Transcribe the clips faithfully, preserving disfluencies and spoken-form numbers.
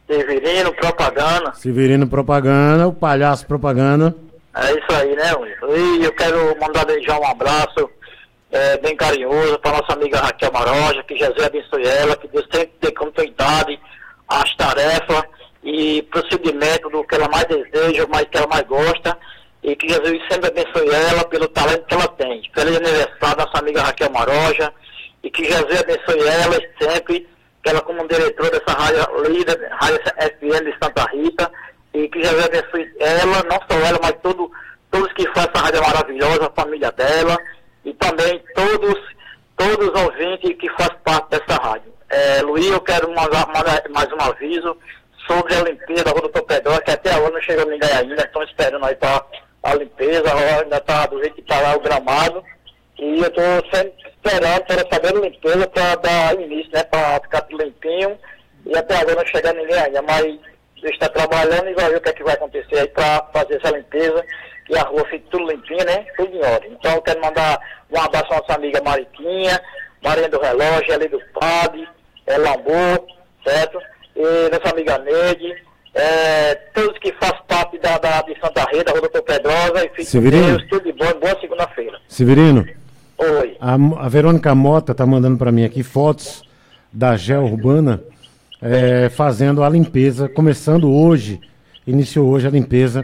Severino Propaganda. Severino Propaganda, o palhaço Propaganda. É isso aí, né, Wilson? E eu quero mandar já um abraço é, bem carinhoso para nossa amiga Raquel Maroja, que Jesus abençoe ela, que Deus sempre dê continuidade às tarefas e procedimento do que ela mais deseja, mais que ela mais gosta, e que Jesus sempre abençoe ela pelo talento que ela tem. Feliz aniversário, nossa amiga Raquel Maroja, e que Jesus abençoe ela sempre, que ela como diretora dessa rádio líder, rádio F M de Santa Rita, e que Jesus abençoe ela, não só ela, mas todo, todos que fazem essa rádio maravilhosa, a família dela, e também todos, todos os ouvintes que fazem parte dessa rádio. É, Luiz, eu quero mandar, mandar mais um aviso sobre a limpeza da Rua do Topedó, que até agora não chegou ninguém ainda, estão esperando aí para a limpeza, ainda está do jeito que está lá o gramado, e eu estou sempre esperando para saber a limpeza para dar início, né, para ficar tudo limpinho, e até agora não chega ninguém ainda, mas ele está trabalhando e vai ver o que é que vai acontecer aí para fazer essa limpeza, que a rua fique tudo limpinha, né, tudo em ordem. Então eu quero mandar um abraço à nossa amiga Mariquinha, Marinha do Relógio, ali do Padre, é, Lambu, certo? E nossa amiga Neide, é, todos que fazem parte da, da, de Santa Rita, Rua Doutor Pedrosa, e fique com Deus, tudo de bom, boa segunda-feira. Severino, oi. A, a Verônica Mota está mandando para mim aqui fotos da Geo Urbana é, fazendo a limpeza, começando hoje, iniciou hoje a limpeza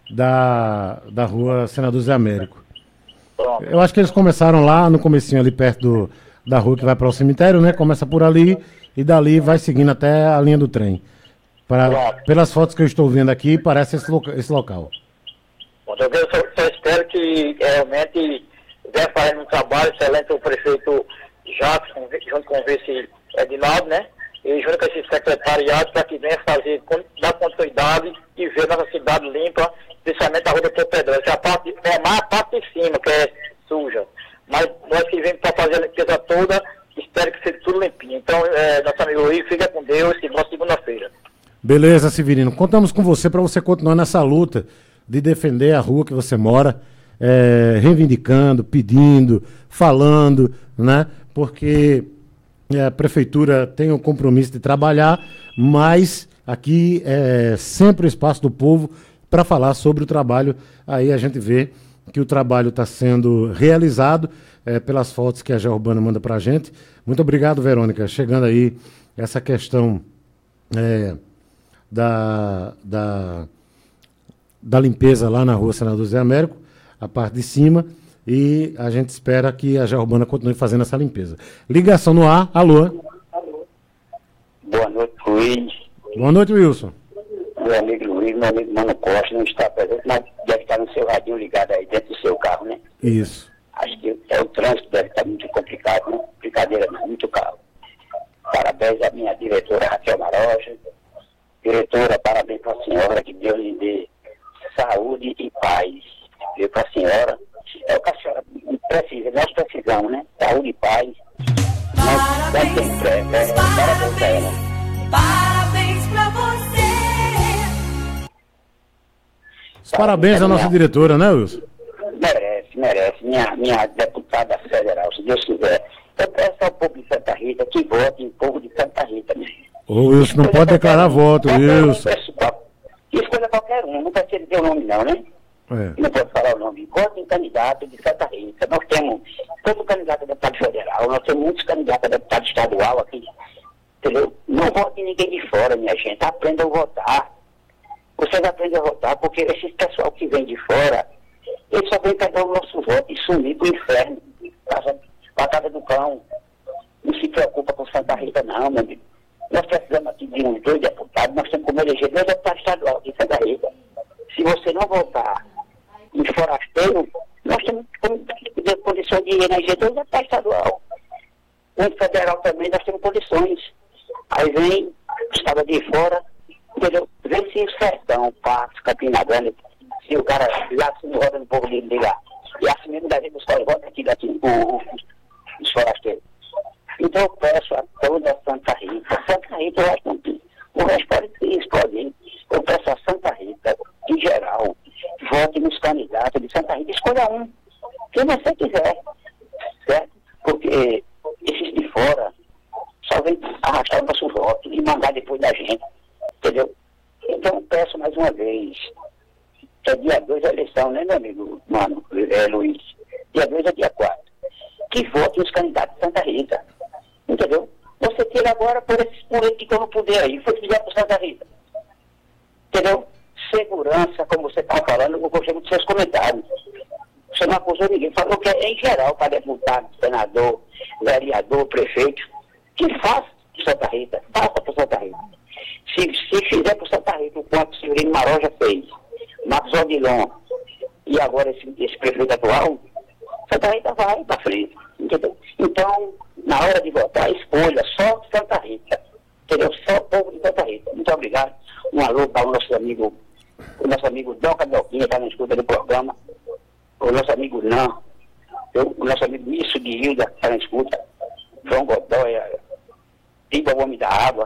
da, da Rua Senador Zé Américo. Pronto. Eu acho que eles começaram lá no comecinho, ali perto do, da rua que vai para o cemitério, né? Começa por ali e dali vai seguindo até a linha do trem. Pra, pelas fotos que eu estou vendo aqui, parece esse, loca, esse local. Bom, eu só, só espero que realmente venha fazendo um trabalho excelente o prefeito Jackson, junto com o vice Edinaldo, né? E junto com esse secretariado, para que venha fazer, dar continuidade e ver nossa cidade limpa, principalmente a Rua do Pedrosa, que é a parte, é mais a parte de cima, que é suja. Mas nós que vemos para fazer a limpeza toda, espero que seja tudo limpinho. Então, é, nosso amigo Luiz, fica com Deus e boa segunda-feira. Beleza, Severino. Contamos com você para você continuar nessa luta de defender a rua que você mora, é, reivindicando, pedindo, falando, né? Porque é, a prefeitura tem o compromisso de trabalhar, mas aqui é sempre o espaço do povo para falar sobre o trabalho. Aí a gente vê que o trabalho está sendo realizado é, pelas fotos que a Geo Urbana manda para a gente. Muito obrigado, Verônica. Chegando aí essa questão é, da, da, da limpeza lá na Rua Senador Zé Américo, a parte de cima, e a gente espera que a Geo Urbana continue fazendo essa limpeza. Ligação no ar. Alô? Boa noite, Luiz. Boa noite, Wilson. Meu amigo Luiz, meu amigo Mano Costa não está presente, mas deve estar no seu radinho ligado aí dentro do seu carro, né? Isso. Acho que é o trânsito deve estar muito complicado, né? Brincadeira não, muito caro. Parabéns à minha diretora Raquel Maroja. Diretora, parabéns para a senhora, que Deus lhe dê saúde e paz. Dê para a senhora. É o que a senhora precisa, nós precisamos, né? Saúde e paz. Nós nós temos pressa, é, parabéns para ela. Parabéns para você. Parabéns à nossa diretora, né, Wilson? Merece, merece. Minha, minha deputada federal, se Deus quiser. Eu peço ao povo de Santa Rita que vote em povo de Santa Rita. Ô, Wilson, não pode declarar voto, Wilson. Escolha qualquer um, não precisa dizer o nome não, né? É. Não pode falar o nome. Vote em candidato de Santa Rita. Nós temos todo candidato a deputado federal, nós temos muitos candidatos a deputado estadual aqui. Entendeu? Não vote em ninguém de fora, minha gente. Aprenda a votar. Vocês aprendem a votar, porque esse pessoal que vem de fora, eles só vem pegar o nosso voto e sumir pro inferno. Patada do cão. Não se preocupa com Santa Rita, não, meu amigo. Nós precisamos aqui de uns dois deputados, nós temos como eleger dois deputados estaduais aqui em Santa Rita. Se você não votar em forasteiro, nós temos condições de eleger dois deputados estaduais. Um federal também, nós temos condições. Aí vem, estava de fora, entendeu? Vê se o Sertão, Patos, Campina Grande, se o cara lá se roda no povo de lá. E assim mesmo deve buscar o voto aqui daqui, os forasteiros. Então eu peço a toda a Santa Rita, Santa Rita vai cumprir. O resto pode explodir. Eu peço a Santa Rita, em geral, vote nos candidatos de Santa Rita, escolha um, quem você quiser, certo? Porque esses de fora só vem arrastar o nosso voto e mandar depois da gente. Entendeu? Então, peço mais uma vez, que é dia dois a eleição, né, meu amigo, mano, é, Luiz? Dia dois é dia quatro. Que votem os candidatos de Santa Rita. Entendeu? Você tira agora por esses políticos que estão no poder aí, foi fizer por Santa Rita. Entendeu? Segurança, como você está falando, eu gostei muito dos seus comentários. Você não acusou ninguém, falou que é em geral para deputado, senador, vereador, prefeito, que faça por Santa Rita, faça por Santa Rita. Se, se fizer por Santa Rita, o quanto o Severino Maroja fez, Marcos Odilon e agora esse, esse prefeito atual, Santa Rita vai para frente, entendeu? Então, na hora de votar, escolha só Santa Rita, entendeu? Só o povo de Santa Rita. Muito obrigado. Um alô para o nosso amigo, o nosso amigo Doca Doquinha, que está na escuta do programa, o nosso amigo Nã, o nosso amigo Isso de Hilda, que está na escuta, João Godóia, Piba o Homem da Água,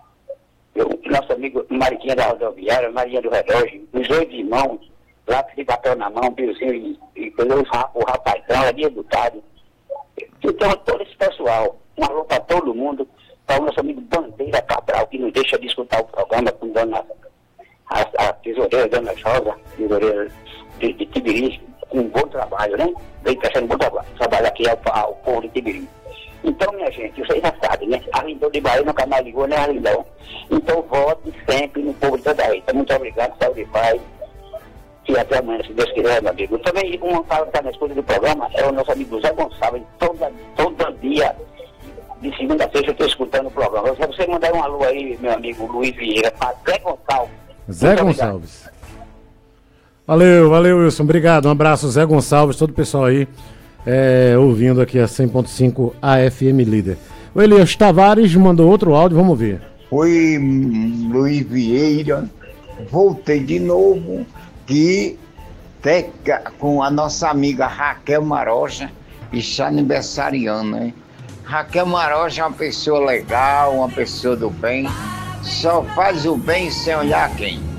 o nosso amigo Mariquinha da Rodoviária, Maria do Relógio, os oito irmãos, lápis de papel na mão, Piozinho e, e o rapazão, ali educado. Então, todo esse pessoal, um alô para todo mundo, para o nosso amigo Bandeira Cabral, que não deixa de escutar o programa com dona, a, a tesoureira, dona Josa, tesoureira de, de Tibiri, com um bom trabalho, né? Vem fazendo um bom trabalho, trabalho aqui ao, ao povo de Tibiri. Então, minha gente, vocês já sabem, né? Arlindão de Bahia nunca mais ligou, né, Arlindão? Então, vote sempre no povo de Santa Rita. Muito obrigado, saúde e paz. E até amanhã, se Deus quiser, meu amigo. Também, um cara que está na escuta do programa é o nosso amigo Zé Gonçalves. Todo, todo dia, de segunda-feira, eu estou escutando o programa. Se você mandar um alô aí, meu amigo Luiz Vieira, para Zé Gonçalves. Zé Muito Gonçalves. Obrigado. Valeu, valeu, Wilson. Obrigado. Um abraço, Zé Gonçalves, todo o pessoal aí. É, ouvindo aqui a cem ponto cinco A F M Líder. O Elias Tavares mandou outro áudio, vamos ver. Oi, Luiz Vieira, voltei de novo que teca, com a nossa amiga Raquel Maroja, está aniversariando, né? Raquel Maroja é uma pessoa legal, uma pessoa do bem, só faz o bem sem olhar quem.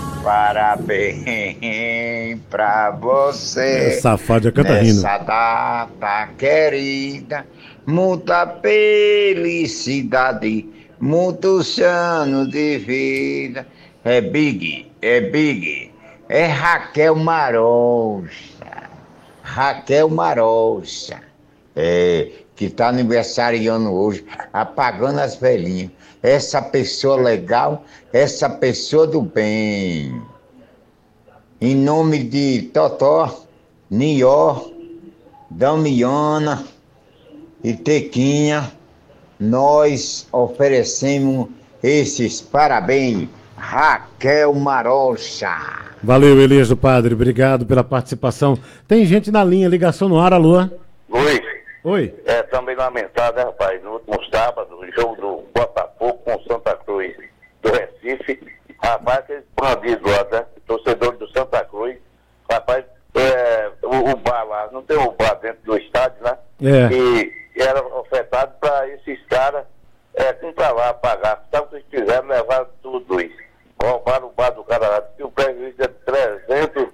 Parabéns pra você. É, safado, já canta rindo. Nessa data querida, muita felicidade, muitos anos de vida. É Big, é Big, é Raquel Maroja. Raquel Maroja, é, que está aniversariando hoje, apagando as velhinhas. Essa pessoa legal, essa pessoa do bem. Em nome de Totó, Nió, Damiana e Tequinha, nós oferecemos esses parabéns, Raquel Maroja. Valeu, Elias do Padre, obrigado pela participação. Tem gente na linha, ligação no ar, alô? Luiz. Oi. É, também lamentável, né, rapaz? No último sábado, o jogo do Botafogo com o Santa Cruz do Recife, rapaz, aqueles bandidos lá, né? Torcedores do Santa Cruz, rapaz, é, o, o bar lá, não tem o bar dentro do estádio, né? É. E era ofertado para esses caras é, comprar lá, pagar. Sabe o que eles fizeram? Levaram tudo isso. Roubaram o bar do cara lá, e o prejuízo é trezentos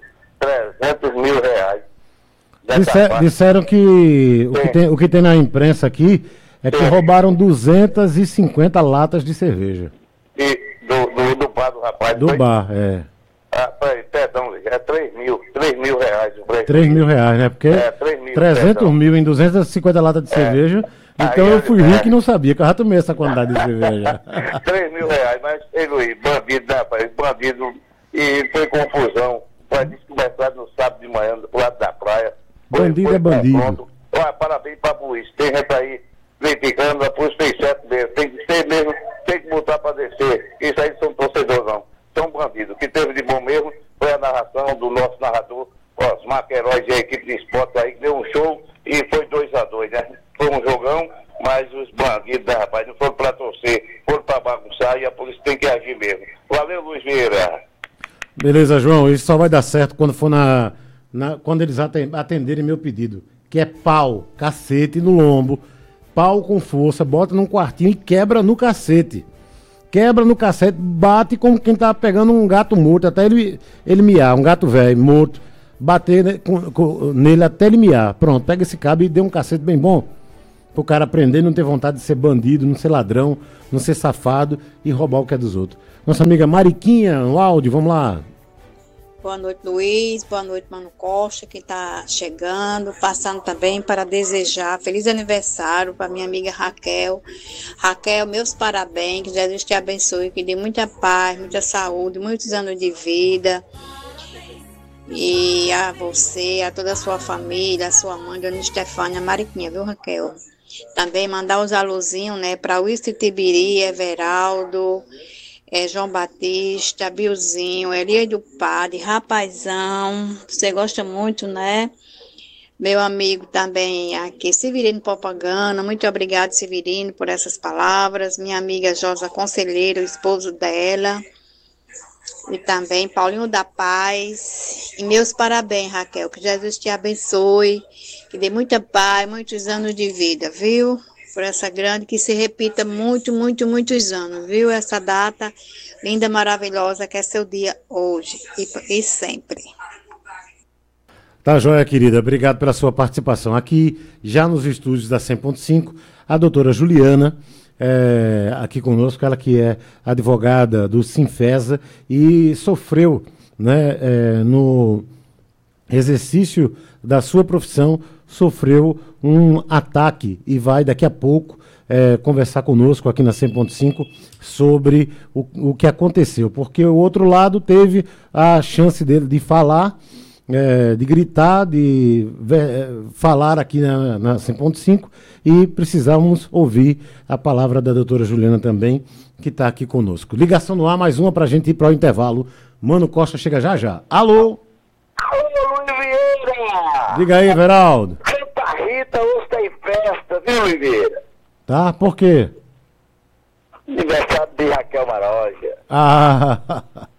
mil reais. Disser, disseram que o, que tem, o que tem na imprensa aqui é que Sim. roubaram duzentas e cinquenta latas de cerveja. E do, do, do bar do rapaz? Do foi? bar, é. Ah, perdão, é três mil, três mil reais. três mil reais, né? Porque é, mil, trezentos perdão. mil em duzentas e cinquenta latas de é. cerveja. Então Aí, eu fui é. rico e não sabia, que eu já tomei essa quantidade de cerveja. três mil reais, mas, ei Luiz, bandido, né, rapaz? Bandido, e foi confusão. Foi descobertado no sábado de manhã, do lado da praia. Bandido foi, é bandido. Olha, parabéns pra polícia. Tem gente aí criticando, a polícia fez certo mesmo. Tem que ser mesmo, tem que botar pra descer. Isso aí são torcedores, não. São bandidos. O que teve de bom mesmo foi a narração do nosso narrador, Osmar Queiroz e a equipe de esporte aí, que deu um show e foi dois a dois, né? Foi um jogão, mas os bandidos, né, rapaz, não foram pra torcer, foram pra bagunçar e a polícia tem que agir mesmo. Valeu, Luiz Vieira. Beleza, João. Isso só vai dar certo quando for na... Na, quando eles atenderem meu pedido, que é pau, cacete no lombo, pau com força, bota num quartinho e quebra no cacete. Quebra no cacete, bate como quem tá pegando um gato morto, até ele, ele miar, um gato velho, morto, bater né, com, com, nele até ele miar. Pronto, pega esse cabo e dê um cacete bem bom. Pro cara aprender e não ter vontade de ser bandido, não ser ladrão, não ser safado e roubar o que é dos outros. Nossa amiga Mariquinha, o áudio, vamos lá. Boa noite, Luiz. Boa noite, Mano Costa, que está chegando. Passando também para desejar feliz aniversário para minha amiga Raquel. Raquel, meus parabéns. Que Jesus te abençoe, que dê muita paz, muita saúde, muitos anos de vida. E a você, a toda a sua família, a sua mãe, Dona Estefânia, Mariquinha, viu, Raquel? Também mandar os alôzinhos, né, para o Tibiri, Everaldo, É, João Batista, Bilzinho, Elia do Padre, Rapazão, você gosta muito, né? Meu amigo também aqui, Severino Propaganda, muito obrigado, Severino, por essas palavras. Minha amiga Josa Conselheiro, o esposo dela. E também Paulinho da Paz. E meus parabéns, Raquel, que Jesus te abençoe, que dê muita paz, muitos anos de vida, viu? Por essa grande, que se repita muito, muito, muitos anos, viu? Essa data linda, maravilhosa, que é seu dia hoje e, e sempre. Tá joia, querida. Obrigado pela sua participação. Aqui, já nos estúdios da cem ponto cinco, a doutora Juliana, é, aqui conosco, ela que é advogada do Sinfesa e sofreu, né, é, no exercício da sua profissão, sofreu um ataque e vai daqui a pouco é, conversar conosco aqui na cem ponto cinco sobre o, o que aconteceu, porque o outro lado teve a chance dele de falar, é, de gritar, de é, falar aqui na, na cem ponto cinco e precisamos ouvir a palavra da doutora Juliana também, que está aqui conosco. Ligação no ar, mais uma para a gente ir para o intervalo. Mano Costa chega já já. Alô? Alô, Luiz Vieira! Diga aí, Everaldo. Santa Rita hoje tá em festa, viu, Luiz Vieira? Tá, por quê? Aniversário de Raquel Maroja. Ah,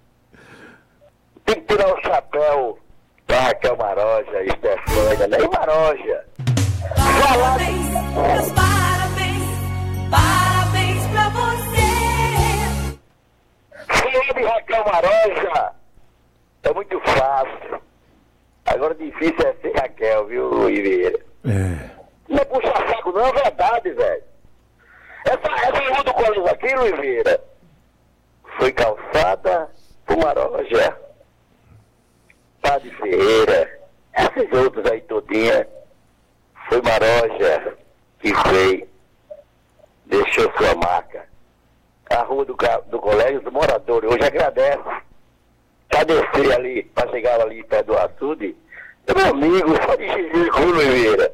Tem que tirar o chapéu pra Raquel Maroja e Stefânia, né? E Maroja. Parabéns, meus parabéns, parabéns pra você. Falar de Raquel Maroja é muito fácil. Agora difícil é ser Raquel, viu, Luiz Vieira? é. Não é puxar saco, não, é verdade, velho. Essa, essa rua do colégio aqui, Luiz Vieira, foi calçada por Maroja, Padre Ferreira, esses outros aí todinha, foi Maroja que fez, deixou sua marca. A rua do, do colégio, os moradores hoje agradecem. Pra descer ali, pra chegar ali perto do açude, meu amigo, só de Jesus, Luiz Vieira.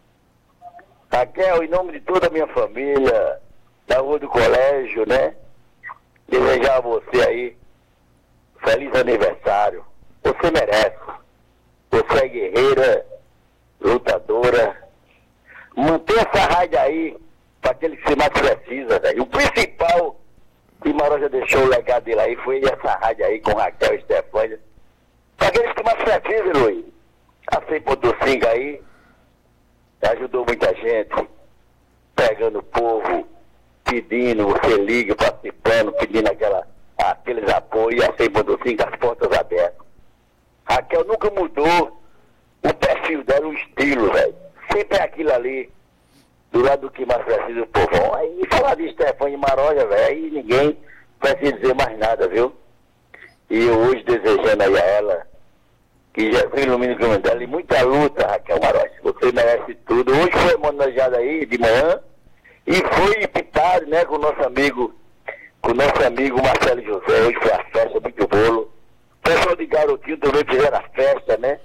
Raquel, em nome de toda a minha família, da rua do colégio, né? Desejar a você aí feliz aniversário. Você merece. Você é guerreira, lutadora. Mantenha essa raia aí para aquele que você mais precisa, velho. O principal que Maroja deixou o legado dele aí foi essa rádio aí com Raquel e Stefânia. Para aqueles que mais precisam, Luiz. A cem ponto cinco aí ajudou muita gente, pegando o povo, pedindo, você liga, participando, pedindo aquela, aqueles apoios, a cem ponto cinco, as portas abertas. Raquel nunca mudou o perfil dela, o estilo, velho. Sempre é aquilo ali, do lado do que mais precisa o povão. Aí falar de Stefânia e Maroja, velho, aí ninguém precisa dizer mais nada, viu? E eu hoje desejando aí a ela que Jesus ilumine o caminho dela e muita luta, Raquel Maroja. Você merece tudo. Hoje foi homenageada aí de manhã e foi pitado, né, com o nosso amigo, com o nosso amigo Marcelo José. Hoje foi a festa, muito bolo. O pessoal de Garotinho também fizeram a festa, né?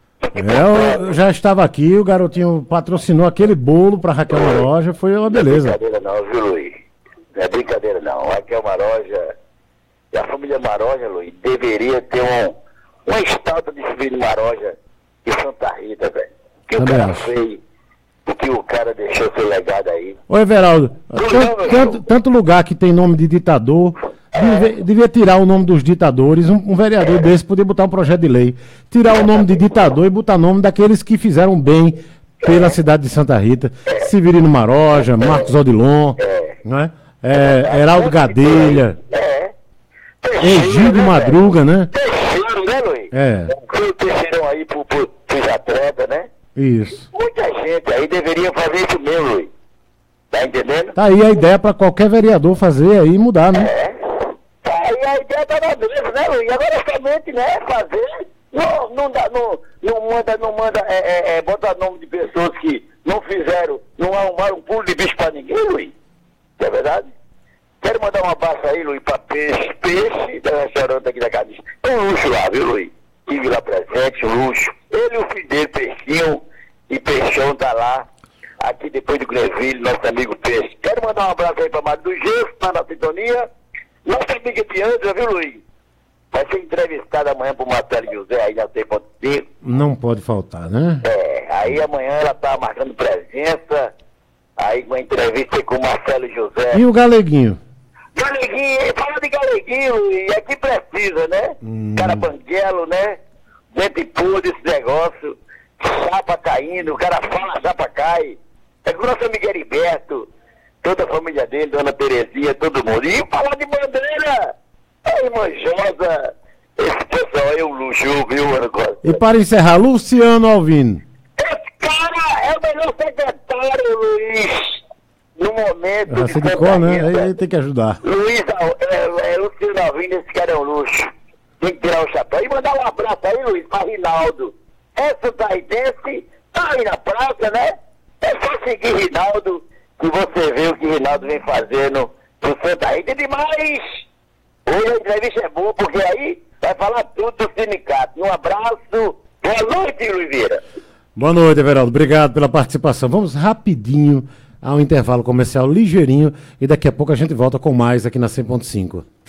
É, eu já estava aqui, o garotinho patrocinou aquele bolo para Raquel Maroja, foi uma beleza. Não é brincadeira não, viu, Luiz? Não é brincadeira não. Raquel Maroja e a família Maroja, Luiz, deveria ter um, uma estátua de Severino Maroja em Santa Rita, velho. O que Também o cara acho. fez, o que o cara deixou seu legado aí. Ô Everaldo, tanto, tanto, tanto lugar que tem nome de ditador, devia, devia tirar o nome dos ditadores, um, um vereador desse podia botar um projeto de lei, tirar o nome de ditador e botar nome daqueles que fizeram bem pela cidade de Santa Rita, Severino Maroja, Marcos Odilon, né? É, Heraldo Gadelha, É. Egídio né, Madruga, né? Terceiro, né, Luiz? É, Foi o terceirão aí pro, pro, pros atletas, né? isso. Muita gente aí deveria fazer isso mesmo, Luiz. Tá entendendo? Tá aí a ideia para qualquer vereador fazer aí e mudar, né? É. Tá aí a ideia tá na mesa, né, Luiz? Agora somente, né, fazer. Não, não dá, não, não manda, não manda, é, é, é, bota nome de pessoas que não fizeram, não arrumaram um pulo de bicho pra ninguém, Luiz. Não é verdade? Quero mandar um abraço aí, Luiz, pra Peixe, Peixe, da restaurante aqui da Cadiz. É um luxo lá, viu, Luiz? Tive lá presente, um luxo. Ele e o filho dele, Peixinho e Peixão tá lá, aqui depois do Greville, nosso amigo Peixe. Quero mandar um abraço aí pra Mário do Gesso, tá na sintonia. Nossa amiga Piandra, viu, Luiz? Vai ser entrevistada amanhã pro Marcelo José, aí na T cinco. Não pode faltar, né? É, aí amanhã ela tá marcando presença, aí uma entrevista com o Marcelo José. E o Galeguinho? Galeguinho, fala de Galeguinho, e aqui precisa, né? Hum. Cara banguelo, né? Gente pura esse negócio, chapa caindo, o cara fala, a chapa cai. É com o nosso amigo Heriberto, toda a família dele, Dona Terezinha, todo mundo. E falar de bandeira, a irmã Josa, esse pessoal aí é um luxo, viu, Ana Costa? E para encerrar, Luciano Alvino. Esse cara é o melhor secretário, Luiz, no momento Ah, de você de Santa cor, né? Rita. Aí, aí tem que ajudar. Luiz, é, é, Luciano Alvino, esse cara é um luxo. Tem que tirar o chapéu. E mandar um abraço aí, Luiz, pra Rinaldo. É santarridense, tá aí na praça, né? É só seguir Rinaldo, que você vê o que Rinaldo vem fazendo pro Santa Rita. E demais, hoje a entrevista é boa, porque aí vai falar tudo do sindicato. Um abraço, boa noite, Luiz Vieira. Boa noite, Everaldo. Obrigado pela participação. Vamos rapidinho ao intervalo comercial, ligeirinho, e daqui a pouco a gente volta com mais aqui na cem ponto cinco.